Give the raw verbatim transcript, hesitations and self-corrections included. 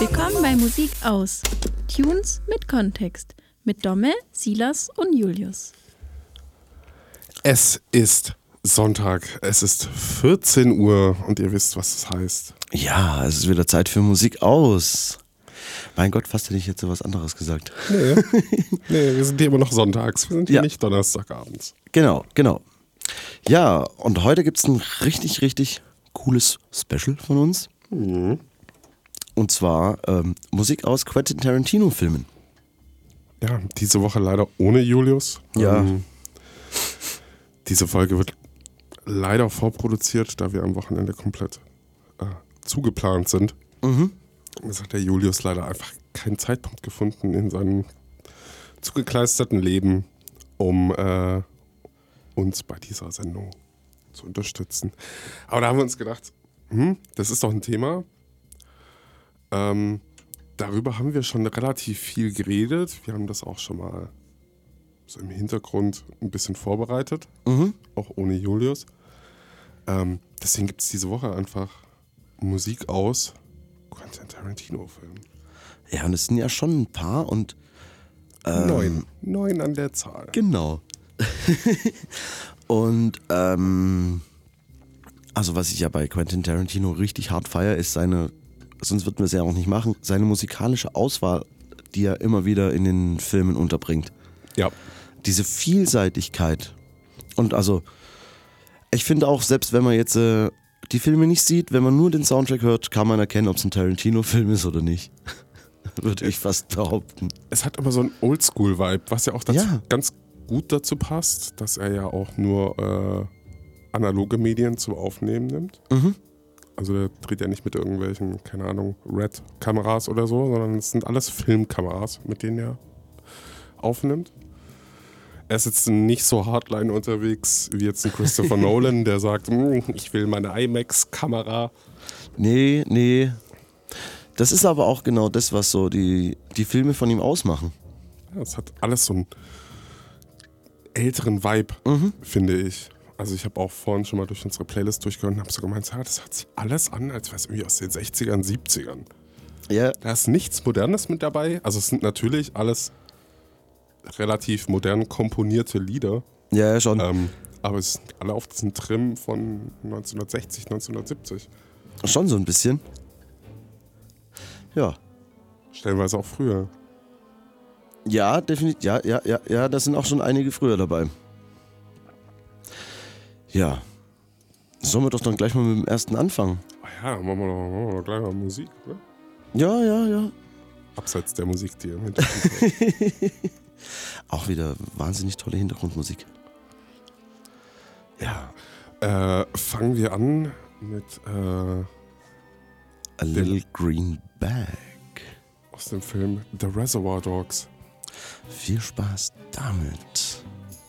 Willkommen bei Musik aus. Tunes mit Kontext. Mit Domme, Silas und Julius. Es ist Sonntag, es ist vierzehn Uhr und ihr wisst, was das heißt. Ja, es ist wieder Zeit für Musik aus. Mein Gott, fast hätte ich jetzt so was anderes gesagt. Nee, nee, wir sind hier immer noch sonntags, wir sind hier Ja. nicht donnerstagabends. Genau, genau. Ja, und heute gibt es ein richtig, richtig cooles Special von uns. Mhm. Und zwar ähm, Musik aus Quentin Tarantino-Filmen. Ja, diese Woche leider ohne Julius. Ja. Ähm, diese Folge wird leider vorproduziert, da wir am Wochenende komplett äh, zugeplant sind. Mhm. Es hat der Julius leider einfach keinen Zeitpunkt gefunden in seinem zugekleisterten Leben, um äh, uns bei dieser Sendung zu unterstützen. Aber da haben wir uns gedacht, hm, das ist doch ein Thema. Ähm, darüber haben wir schon relativ viel geredet. Wir haben das auch schon mal so im Hintergrund ein bisschen vorbereitet, Mhm. auch ohne Julius. Ähm, deswegen gibt es diese Woche einfach Musik aus Quentin Tarantino-Filmen. Ja, und es sind ja schon ein paar und ähm, Neun. Neun an der Zahl. Genau. Und ähm, also was ich ja bei Quentin Tarantino richtig hart feiere, ist seine, sonst würden wir es ja auch nicht machen, seine musikalische Auswahl, die er immer wieder in den Filmen unterbringt. Ja. Diese Vielseitigkeit. Und also, ich finde auch, selbst wenn man jetzt äh, die Filme nicht sieht, wenn man nur den Soundtrack hört, kann man erkennen, ob es ein Tarantino-Film ist oder nicht. Würde ich fast behaupten. Es hat immer so einen Oldschool-Vibe, was ja auch dazu Ja. ganz gut dazu passt, dass er ja auch nur äh, analoge Medien zum Aufnehmen nimmt. Mhm. Also der dreht ja nicht mit irgendwelchen, keine Ahnung, Red-Kameras oder so, sondern es sind alles Filmkameras, mit denen er aufnimmt. Er ist jetzt nicht so hardline unterwegs wie jetzt ein Christopher Nolan, der sagt, "Hm, ich will meine IMAX-Kamera." Nee, nee. Das ist aber auch genau das, was so die, die Filme von ihm ausmachen. Ja, es hat alles so einen älteren Vibe, Mhm. finde ich. Also ich habe auch vorhin schon mal durch unsere Playlist durchgehört und habe so gemeint, ja, das hört sich alles an, als wäre es irgendwie aus den sechzigern, siebzigern. Ja, Da ist nichts Modernes mit dabei. Also es sind natürlich alles relativ modern komponierte Lieder, ja, ja, schon. ähm, aber es sind alle auf diesen Trim von neunzehnhundertsechzig, neunzehnhundertsiebzig. Schon so ein bisschen. Ja. Stellenweise auch früher. Ja, definitiv. Ja, ja, ja, ja, da sind auch schon einige früher dabei. Ja. Sollen wir doch dann gleich mal mit dem ersten anfangen? Ah ja, machen wir doch, machen wir doch gleich mal Musik, oder? Ja, ja, ja. Abseits der Musik, die ihr im Hintergrund hört. Auch wieder wahnsinnig tolle Hintergrundmusik. Ja. Äh, fangen wir an mit äh, A Little Green Bag. aus dem Film The Reservoir Dogs. Viel Spaß damit.